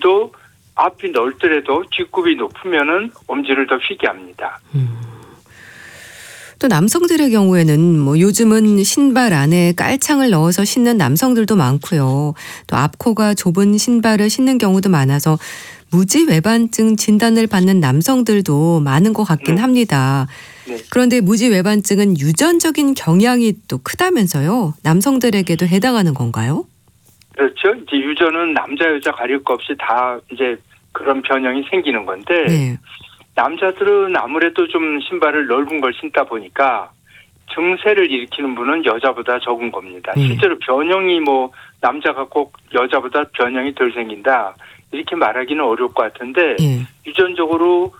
그래도 앞이 넓더라도 뒷굽이 높으면은 엄지를 더 휘게 합니다. 또 남성들의 경우에는 뭐 요즘은 신발 안에 깔창을 넣어서 신는 남성들도 많고요. 또 앞코가 좁은 신발을 신는 경우도 많아서 무지외반증 진단을 받는 남성들도 많은 것 같긴 네. 합니다. 네. 그런데 무지외반증은 유전적인 경향이 또 크다면서요. 남성들에게도 해당하는 건가요? 그렇죠. 이제 유전은 남자 여자 가릴 것 없이 다 이제 그런 변형이 생기는 건데 네. 남자들은 아무래도 좀 신발을 넓은 걸 신다 보니까 증세를 일으키는 분은 여자보다 적은 겁니다. 실제로 변형이 뭐 남자가 꼭 여자보다 변형이 덜 생긴다 이렇게 말하기는 어려울 것 같은데 유전적으로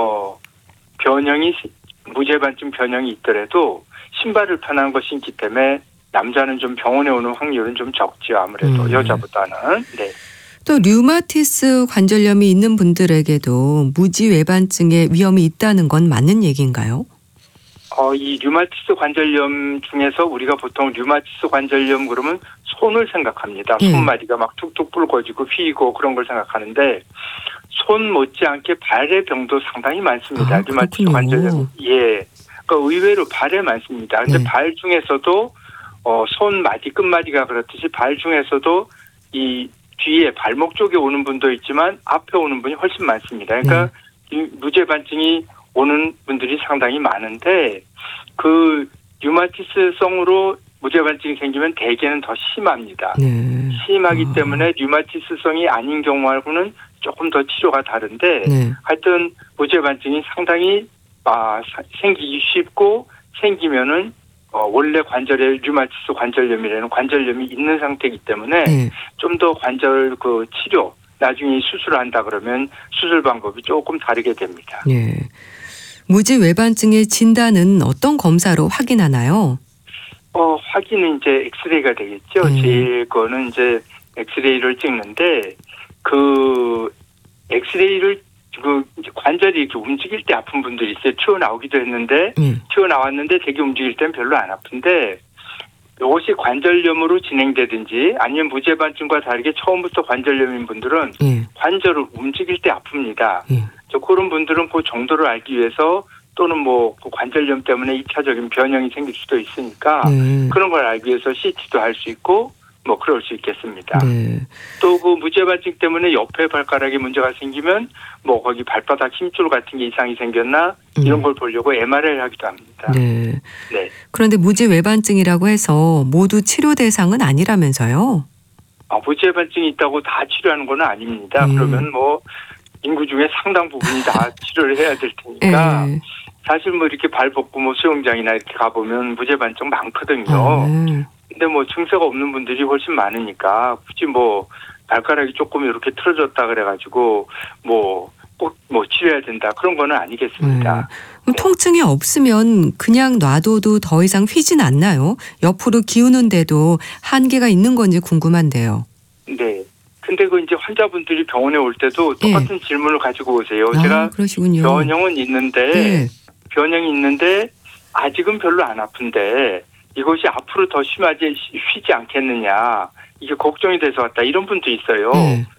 변형이 무죄반증 변형이 있더라도 신발을 편한 거 신기 때문에 남자는 좀 병원에 오는 확률은 좀 적죠. 아무래도 여자보다는. 네. 또 류마티스 관절염이 있는 분들에게도 무지외반증의 위험이 있다는 건 맞는 얘기인가요? 이 류마티스 관절염 중에서 우리가 보통 류마티스 관절염 그러면 손을 생각합니다. 손마디가 막 툭툭 붉어지고 휘고 그런 걸 생각하는데 손 못지않게 발의 병도 상당히 많습니다. 류마티스 관절염. 예. 그러니까 의외로 발에 많습니다. 근데 발 중에서도 손마디 끝마디가 그렇듯이 발 중에서도 이 뒤에 발목 쪽에 오는 분도 있지만 앞에 오는 분이 훨씬 많습니다. 그러니까 무죄반증이 오는 분들이 상당히 많은데 그 류마티스성으로 무죄반증이 생기면 대개는 더 심합니다. 심하기 때문에 류마티스성이 아닌 경우하고는 조금 더 치료가 다른데 하여튼 무죄반증이 상당히 생기기 쉽고 생기면은 원래 관절에 류마티스 관절염이라는 관절염이 있는 상태이기 때문에 좀 더 관절 그 치료 나중에 수술을 한다 그러면 수술 방법이 조금 다르게 됩니다. 네. 무지외반증의 진단은 어떤 검사로 확인하나요? 확인은 이제 엑스레이가 되겠죠. 제일 거는 이제 엑스레이를 찍는데 그 엑스레이를 그 관절이 이렇게 움직일 때 아픈 분들이 있어요. 튀어나오기도 했는데 튀어나왔는데 되게 움직일 때는 별로 안 아픈데 이것이 관절염으로 진행되든지 아니면 무죄반증과 다르게 처음부터 관절염인 분들은 관절을 움직일 때 아픕니다. 그런 분들은 그 정도를 알기 위해서 또는 뭐 그 관절염 때문에 2차적인 변형이 생길 수도 있으니까 그런 걸 알기 위해서 CT도 할 수 있고 뭐 그럴 수 있겠습니다. 또 그 무죄반증 때문에 옆에 발가락에 문제가 생기면 뭐 거기 발바닥 힘줄 같은 게 이상이 생겼나 이런 걸 보려고 MRI를 하기도 합니다. 네. 그런데 무지외반증이라고 해서 모두 치료 대상은 아니라면서요? 무지외반증이 있다고 다 치료하는 건 아닙니다. 그러면 뭐 인구 중에 상당 부분이 다 치료를 해야 될 테니까 사실 뭐 이렇게 발 벗고 뭐 수영장이나 이렇게 가보면 무지외반증 많거든요. 근데 뭐 증세가 없는 분들이 훨씬 많으니까 굳이 뭐 발가락이 조금 이렇게 틀어졌다 그래가지고 뭐 꼭 뭐 치료해야 된다 그런 거는 아니겠습니다. 통증이 없으면 그냥 놔둬도 더 이상 휘진 않나요? 옆으로 기우는데도 한계가 있는 건지 궁금한데요. 네. 근데 그 이제 환자분들이 병원에 올 때도 똑같은 질문을 가지고 오세요. 제가 그러시군요. 변형이 있는데 아직은 별로 안 아픈데 이것이 앞으로 더 심하게 휘지 않겠느냐 이게 걱정이 돼서 왔다 이런 분도 있어요.